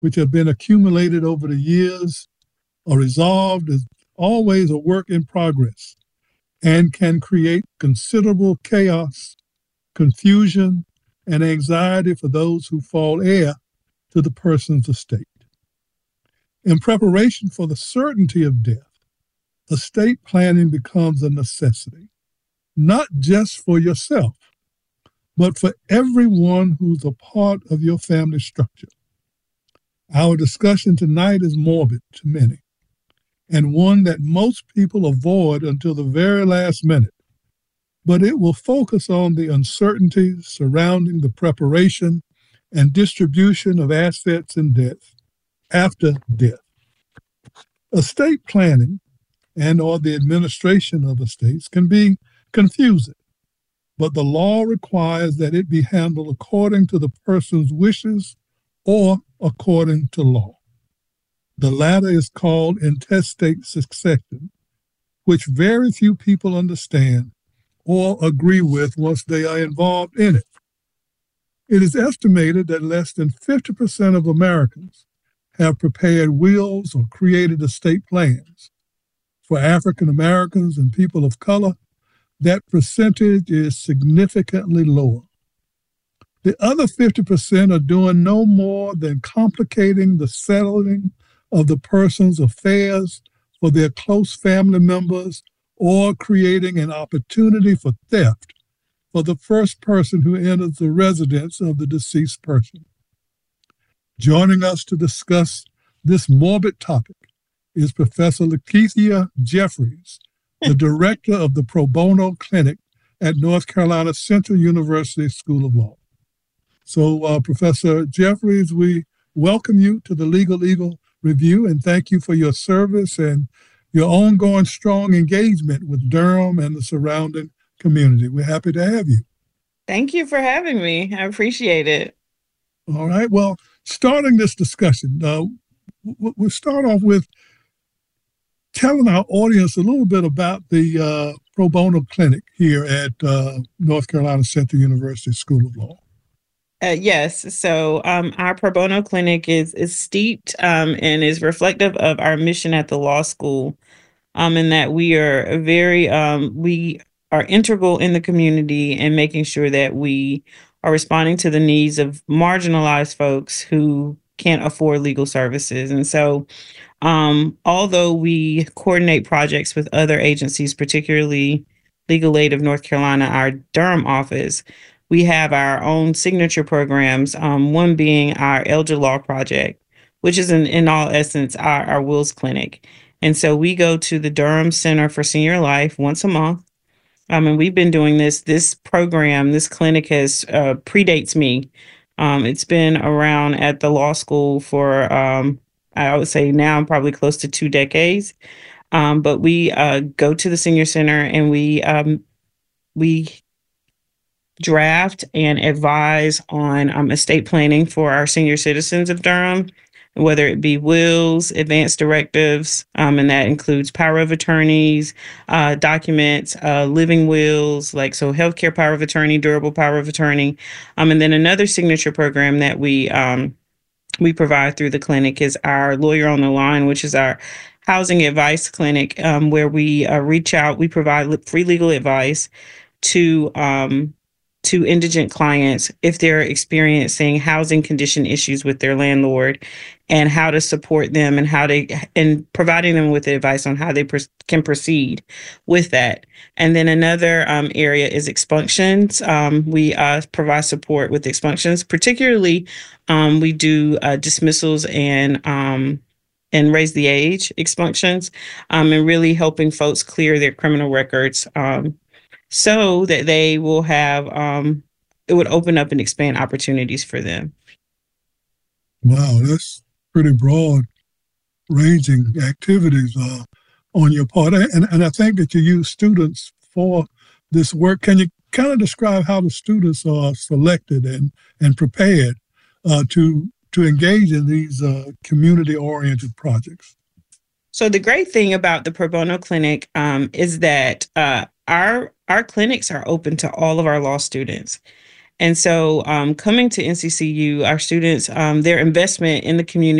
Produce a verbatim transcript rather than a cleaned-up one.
which have been accumulated over the years or resolved is always a work in progress and can create considerable chaos, confusion, and anxiety for those who fall heir to the person's estate. In preparation for the certainty of death, estate planning becomes a necessity, not just for yourself, but for everyone who's a part of your family structure. Our discussion tonight is morbid to many, and one that most people avoid until the very last minute, but it will focus on the uncertainties surrounding the preparation and distribution of assets and debts after death. Estate planning and or the administration of estates can be confusing, but the law requires that it be handled according to the person's wishes or according to law. The latter is called intestate succession, which very few people understand or agree with once they are involved in it. It is estimated that less than fifty percent of Americans have prepared wills or created estate plans. For African Americans and people of color, that percentage is significantly lower. The other fifty percent are doing no more than complicating the settling of the person's affairs for their close family members or creating an opportunity for theft for the first person who enters the residence of the deceased person. Joining us to discuss this morbid topic is Professor Lakeithia Jeffries, the director of the Pro Bono Clinic at North Carolina Central University School of Law. So, uh, Professor Jeffries, we welcome you to the Legal Eagle Review and thank you for your service and your ongoing strong engagement with Durham and the surrounding community. We're happy to have you. Thank you for having me. I appreciate it. All right. Well, starting this discussion, uh, we'll start off with telling our audience a little bit about the uh, Pro Bono Clinic here at uh, North Carolina Central University School of Law. Uh, yes. So um, our Pro Bono Clinic is is steeped um, and is reflective of our mission at the law school, um, in that we are very, um, we are integral in the community and making sure that we are responding to the needs of marginalized folks who can't afford legal services. And so um, although we coordinate projects with other agencies, particularly Legal Aid of North Carolina, our Durham office, we have our own signature programs, um, one being our Elder Law Project, which is in, in all essence our, our Wills Clinic. And so we go to the Durham Center for Senior Life once a month. Um, and we've been doing this, this program, this clinic has uh, predates me. Um, it's been around at the law school for, um, I would say now probably close to two decades. Um, but we uh, go to the Senior Center and we um, we draft and advise on um, estate planning for our senior citizens of Durham, whether it be wills, advance directives, um, and that includes power of attorneys, uh, documents, uh, living wills, like so healthcare power of attorney, durable power of attorney. Um, and then another signature program that we um, we provide through the clinic is our Lawyer on the Line, which is our housing advice clinic, um, where we uh, reach out, we provide free legal advice to um, to indigent clients if they're experiencing housing condition issues with their landlord, and how to support them and how to, and providing them with advice on how they pr- can proceed with that. And then another um, area is expunctions. Um, we uh, provide support with expunctions, particularly um, we do uh, dismissals and um, and raise the age expunctions, um, and really helping folks clear their criminal records um, so that they will have, um, it would open up and expand opportunities for them. Wow, that's pretty broad ranging activities uh, on your part. And, and I think that you use students for this work. Can you kind of describe how the students are selected and, and prepared uh, to to engage in these uh, community-oriented projects? So the great thing about the Pro Bono Clinic um, is that uh, our our clinics are open to all of our law students. And so um, coming to N C C U, our students, um, their investment in the community